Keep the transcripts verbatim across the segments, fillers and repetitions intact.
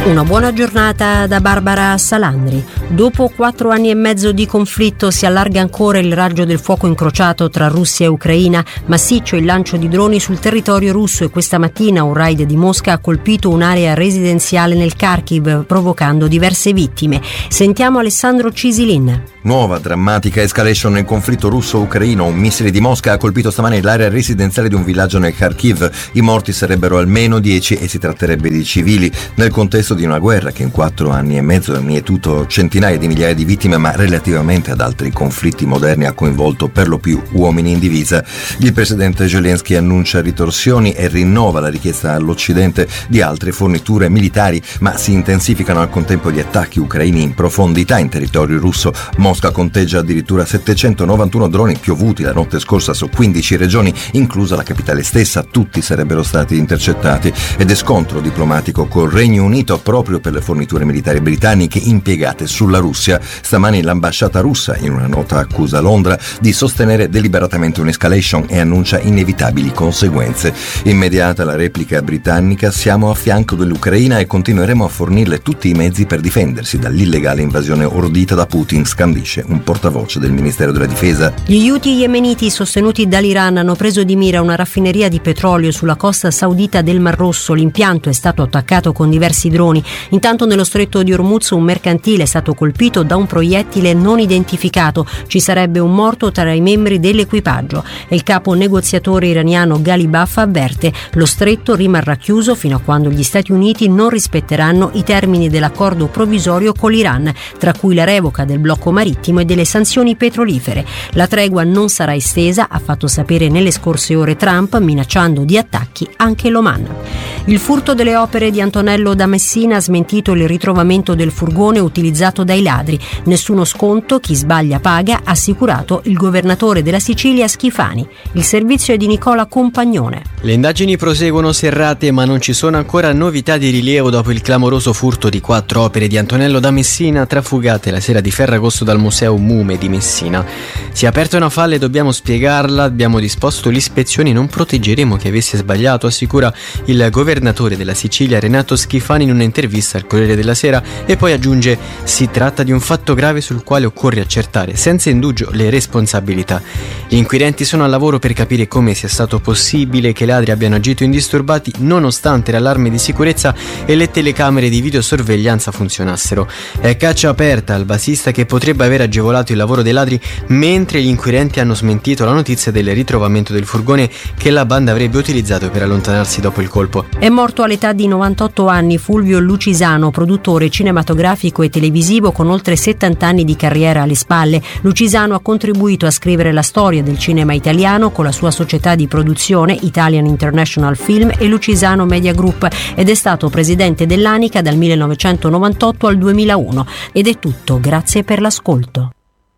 Una buona giornata da Barbara Salandri. Dopo quattro anni e mezzo di conflitto si allarga ancora il raggio del fuoco incrociato tra Russia e Ucraina. Massiccio il lancio di droni sul territorio russo e questa mattina un raid di Mosca ha colpito un'area residenziale nel Kharkiv, provocando diverse vittime. Sentiamo Alessandro Cisilin. Nuova drammatica escalation nel conflitto russo-ucraino. Un missile di Mosca ha colpito stamane l'area residenziale di un villaggio nel Kharkiv. I morti sarebbero almeno dieci e si tratterebbe di civili. Nel contesto di una guerra che in quattro anni e mezzo ha mietuto centinaia di migliaia di vittime, ma relativamente ad altri conflitti moderni ha coinvolto per lo più uomini in divisa. Il presidente Zelensky annuncia ritorsioni e rinnova la richiesta all'Occidente di altre forniture militari, ma si intensificano al contempo gli attacchi ucraini in profondità in territorio russo. Mosca conteggia addirittura settecentonovantuno droni piovuti la notte scorsa su quindici regioni, inclusa la capitale stessa. Tutti sarebbero stati intercettati ed è scontro diplomatico col Regno Unito proprio per le forniture militari britanniche impiegate sulla Russia. Stamani l'ambasciata russa in una nota accusa Londra di sostenere deliberatamente un'escalation e annuncia inevitabili conseguenze. Immediata la replica britannica: siamo a fianco dell'Ucraina e continueremo a fornirle tutti i mezzi per difendersi dall'illegale invasione ordita da Putin, scandisce un portavoce del Ministero della Difesa. Gli Houthi yemeniti sostenuti dall'Iran hanno preso di mira una raffineria di petrolio sulla costa saudita del Mar Rosso. L'impianto è stato attaccato con diversi droni. Intanto nello stretto di Hormuz un mercantile è stato colpito da un proiettile non identificato. Ci sarebbe un morto tra i membri dell'equipaggio. Il capo negoziatore iraniano Ghalibaf avverte: lo stretto rimarrà chiuso fino a quando gli Stati Uniti non rispetteranno i termini dell'accordo provvisorio con l'Iran, tra cui la revoca del blocco marittimo e delle sanzioni petrolifere. La tregua non sarà estesa, ha fatto sapere nelle scorse ore Trump, minacciando di attacchi anche l'Oman. Il furto delle opere di Antonello da Messina ha smentito il ritrovamento del furgone utilizzato dai ladri. Nessuno sconto, chi sbaglia paga, ha assicurato il governatore della Sicilia Schifani. Il servizio è di Nicola Compagnone. Le indagini proseguono serrate, ma non ci sono ancora novità di rilievo dopo il clamoroso furto di quattro opere di Antonello da Messina trafugate la sera di Ferragosto dal Museo Mume di Messina. Si è aperta una falla e dobbiamo spiegarla, abbiamo disposto l'ispezione, non proteggeremo chi avesse sbagliato, assicura il governatore della Sicilia Renato Schifani in un'intervista al Corriere della Sera, e poi aggiunge: si tratta di un fatto grave sul quale occorre accertare senza indugio le responsabilità. Gli inquirenti sono al lavoro per capire come sia stato possibile che i ladri abbiano agito indisturbati nonostante l'allarme di sicurezza e le telecamere di videosorveglianza funzionassero. È caccia aperta al bassista che potrebbe aver agevolato il lavoro dei ladri, mentre gli inquirenti hanno smentito la notizia del ritrovamento del furgone che la banda avrebbe utilizzato per allontanarsi dopo il colpo. È morto all'età di novantotto anni Fulvio Lucisano, produttore cinematografico e televisivo con oltre settanta anni di carriera alle spalle. Lucisano ha contribuito a scrivere la storia del cinema italiano con la sua società di produzione Italian International Film e Lucisano Media Group ed è stato presidente dell'Anica dal millenovecentonovantotto al duemilauno. Ed è tutto, grazie per l'ascolto.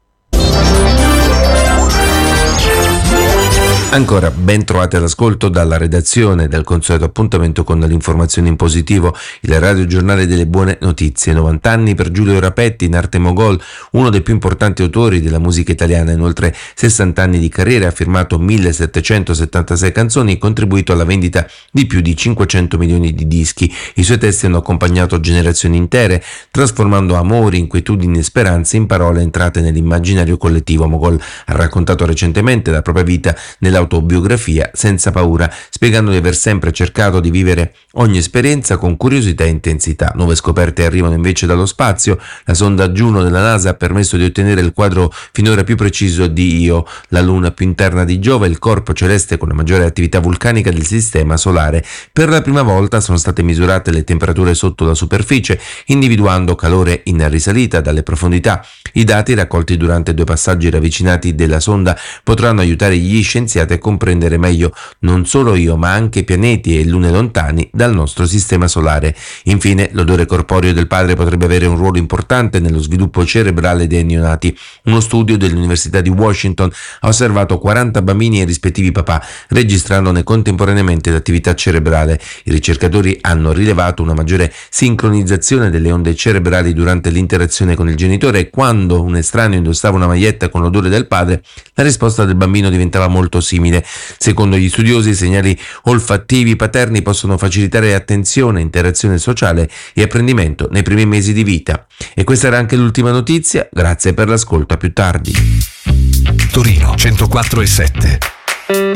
Ancora ben trovati all'ascolto dalla redazione del consueto appuntamento con l'informazione in positivo, il radiogiornale delle buone notizie. novanta anni per Giulio Rapetti, in arte mogol, uno dei più importanti autori della musica italiana. In oltre sessanta anni di carriera ha firmato millesettecentosettantasei canzoni e contribuito alla vendita di più di cinquecento milioni di dischi. I suoi testi hanno accompagnato generazioni intere, trasformando amori, inquietudini e speranze in parole entrate nell'immaginario collettivo. Mogol ha raccontato recentemente la propria vita nella autobiografia Senza paura, spiegando di aver sempre cercato di vivere ogni esperienza con curiosità e intensità. Nuove scoperte arrivano invece dallo spazio. La sonda Juno della NASA ha permesso di ottenere il quadro finora più preciso di Io, la luna più interna di Giove, il corpo celeste con la maggiore attività vulcanica del sistema solare. Per la prima volta sono state misurate le temperature sotto la superficie, individuando calore in risalita dalle profondità. I dati raccolti durante due passaggi ravvicinati della sonda potranno aiutare gli scienziati a comprendere meglio non solo Io, ma anche pianeti e lune lontani dal nostro sistema solare. Infine, l'odore corporeo del padre potrebbe avere un ruolo importante nello sviluppo cerebrale dei neonati. Uno studio dell'Università di Washington ha osservato quaranta bambini e rispettivi papà, registrandone contemporaneamente l'attività cerebrale. I ricercatori hanno rilevato una maggiore sincronizzazione delle onde cerebrali durante l'interazione con il genitore, e quando un estraneo indossava una maglietta con l'odore del padre, la risposta del bambino diventava molto simile. simile. Secondo gli studiosi, i segnali olfattivi paterni possono facilitare attenzione, interazione sociale e apprendimento nei primi mesi di vita. E questa era anche l'ultima notizia, grazie per l'ascolto, a più tardi. Torino centoquattro e sette.